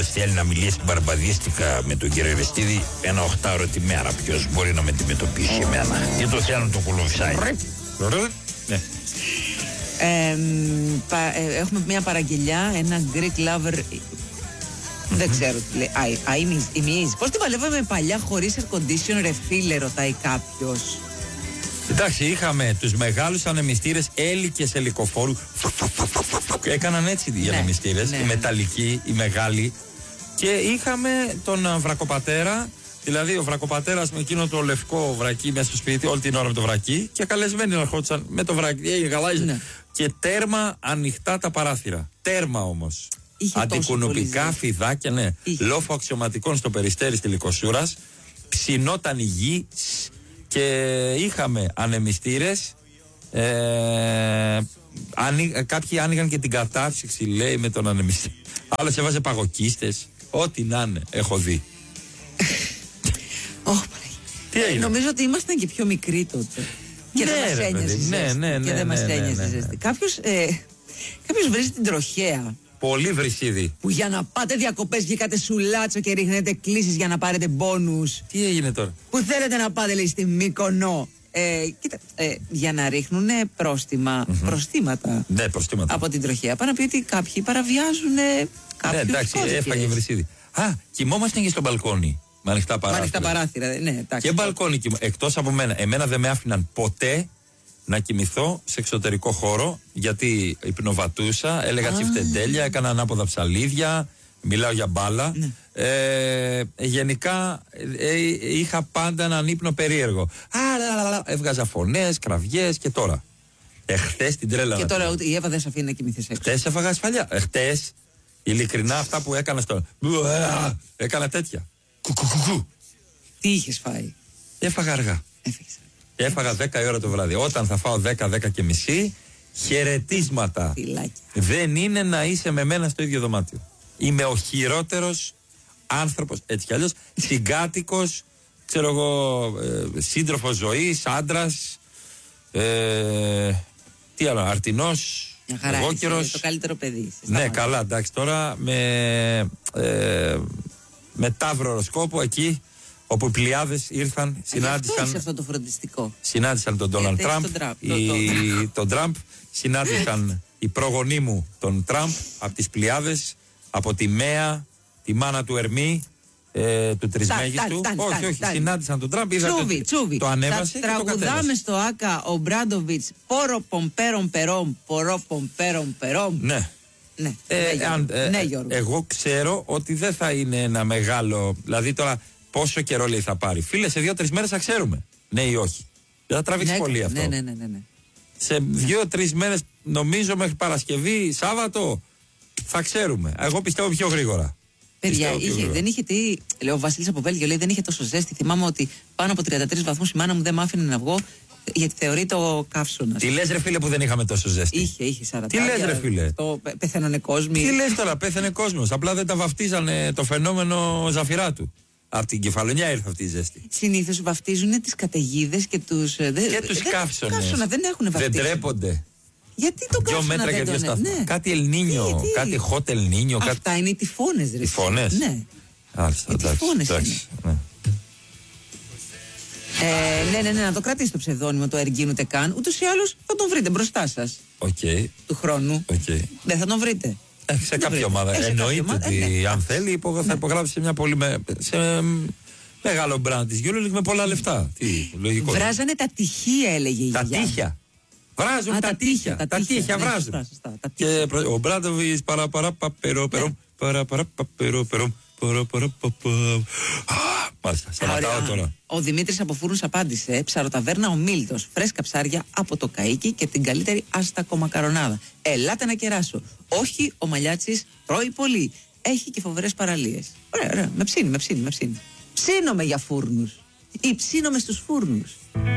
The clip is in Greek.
Θέλει να μιλήσει μπαρμπαδίστικα με τον κύριο Αριστίδη ένα 8ωρο τη μέρα. Ποιος μπορεί να με αντιμετωπίσει εμένα? Τι το θέλω το κολοφισάει. Ναι. Έχουμε μια παραγγελιά, ένα Greek lover. Δεν ξέρω τι λέει. Ημίζ. Πώς την παλεύαμε παλιά χωρίς air condition, ρε φίλε, ρωτάει κάποιος. Εντάξει, είχαμε τους μεγάλους ανεμιστήρες, έλικες ελικοφόρου. Έκαναν έτσι οι ανεμιστήρες, οι μεταλλικοί, οι μεγάλοι. Και είχαμε τον βρακοπατέρα, δηλαδή ο βρακοπατέρας με εκείνο το λευκό βρακί μέσα στο σπίτι, όλη την ώρα με το βρακί. Και καλεσμένοι να ερχόντουσαν με το βρακί, και τέρμα ανοιχτά τα παράθυρα. Τέρμα όμως. Αντικουνουπικά φιδάκια, ναι. Λόφο αξιωματικών στο Περιστέρι στη Λυκοσούρας. Ψινόταν η γη. Και είχαμε ανεμιστήρες. Κάποιοι άνοιγαν και την κατάψυξη, λέει, με τον ανεμιστήρα. Άλλος έβαζε παγοκίστες. Ό,τι να είναι, έχω δει. Τι έγινε? Νομίζω ότι ήμασταν και πιο μικροί τότε. Και δεν μας ένοιαζε η ζέστη. Και δεν μας ένοιαζε η ζέστη. Κάποιος βρίζει την τροχέα. Πολύ βρυσίδι. Που για να πάτε διακοπές βγήκατε σουλάτσο και ρίχνετε κλήσεις για να πάρετε μπόνους. Τι έγινε τώρα? Που θέλετε να πάτε, λέει, στη Μύκονο. Κοίτα, για να ρίχνουν προστήματα. Ναι, προστήματα. Από την τροχέα. Πάνω να πει ότι κάποιοι παραβιάζουν κάποιους. Ναι, εντάξει, έφαγε βρυσίδι. Κοιμόμασταν και στο μπαλκόνι. Με ανοιχτά παράθυρα. Ναι, εντάξει. Και μπαλκόνι, εκτός από μένα. Εμένα δεν με άφηναν ποτέ να κοιμηθώ σε εξωτερικό χώρο, γιατί υπνοβατούσα, έλεγα τσιφτεντέλια, έκανα ανάποδα ψαλίδια, μιλάω για μπάλα. Ναι. Γενικά είχα πάντα έναν ύπνο περίεργο. Έβγαζα φωνές, κραυγές και τώρα. Εχθές την τρέλα. Και τώρα η Εύα δεν σε αφήνει να κοιμηθείς έξω. Χθες έφαγα ασφαλιά. Χθες, ειλικρινά, αυτά που έκανα στο. Έκανα τέτοια. Κουκουκουκου. Τι είχες φάει? Έφαγα αργά. Έφαγα 10 η ώρα το βράδυ. Όταν θα φάω 10 και μισή, χαιρετίσματα. Δεν είναι να είσαι με μένα στο ίδιο δωμάτιο. Είμαι ο χειρότερος άνθρωπος, έτσι κι αλλιώς, συγκάτοικος, ξέρω εγώ, σύντροφος ζωής, άντρας, τι άλλο, αρτινός, εγώκερος. Το καλύτερο παιδί. Ναι, καλά, εντάξει, τώρα με ταύρο οροσκόπο εκεί, όπου οι πλειάδες ήρθαν, συνάντησαν. Αυτό το φροντιστικό. Συνάντησαν τον Ντόναλντ Τραμπ, τον Τραμπ, συνάντησαν οι προγονείς μου τον Τραμπ από τις πλειάδες, από τη Μέα, τη μάνα του Ερμή, του Τρισμέγιστου. Όχι, συνάντησαν τον Τραμπ. Τσούβι. Το ανέβασε. Τραγουδάμε στο Άκα ο Μπράντοβιτς. Πόρο πομπέρον περόμ. Πόρο πομπέρον περόμ. Ναι. Ναι, Γιώργο. Εγώ ξέρω ότι δεν θα είναι ένα μεγάλο. Δηλαδή τώρα πόσο καιρό, λέει, θα πάρει? Φίλε, σε 2-3 μέρες θα ξέρουμε. Ναι ή όχι. Δεν θα τραβήξει πολύ αυτό. Ναι. Σε 2-3 μέρες, νομίζω μέχρι Παρασκευή, Σάββατο, θα ξέρουμε. Εγώ πιστεύω πιο γρήγορα. Παιδιά, δεν είχε τι. Λέω, ο Βασίλης από Βέλγιο λέει: δεν είχε τόσο ζέστη. Θυμάμαι ότι πάνω από 33 βαθμούς η μάνα μου δεν μ' άφηνε να βγω, γιατί θεωρείται ο καύσωνας. Τι λες, ρε φίλε, που δεν είχαμε τόσο ζέστη? Είχε 40. Τι λες, ρε φίλε? Πέθανανε κόσμοι. Τι λες τώρα, πέθανε κόσμος. Απλά δεν τα βαφτίζανε το φαινόμενο Ζαφυράτου. Από την Κεφαλονιά ήρθε αυτή η ζέστη. Συνήθως βαφτίζουν τις καταιγίδες και τους. Και τους καύσωνες. Καύσωνα δεν έχουν βαφτίσει. Δεν τρέπονται. Γιατί το καύσωνα? 2 μέτρα και 2 σταθμά. Ναι. Κάτι Ελνίνιο, κάτι hot Ελνίνιο. Αυτά είναι οι τυφώνες, ρε. Τυφώνες. Ναι. Άλιστα, εντάξει. Ναι, να το κρατήσει το ψευδόνυμο το Εργίνου Τεκάν. Ούτως ή άλλως θα τον βρείτε μπροστά σας. Του χρόνου. Δεν θα τον βρείτε. Σε κάποια ομάδα. Εννοείται ότι αν θέλει θα υπογράψει σε μια πολύ μεγάλο μπραντ της EuroLeague με πολλά λεφτά. Λογικό. Βράζανε τα τυχεία, έλεγε η γιαγιά. Τα τύχια. Βράζουν τα τύχια. Τα τύχια βράζουν. Και ο Μπράντοβιτς παραπαπερό. Μάλιστα, σταματάω τώρα. Ο Δημήτρης από Φούρνους απάντησε: ψαροταβέρνα ο Μίλτος. Φρέσκα ψάρια από το καΐκι και την καλύτερη άστακο μακαρονάδα. Ελάτε να κεράσω. Όχι, ο Μαλιάτσης τρώει πολύ. Έχει και φοβερές παραλίες. Ωραία. Με ψήνει. Ψήνομαι για φούρνους. Ή ψήνομαι στους φούρνους.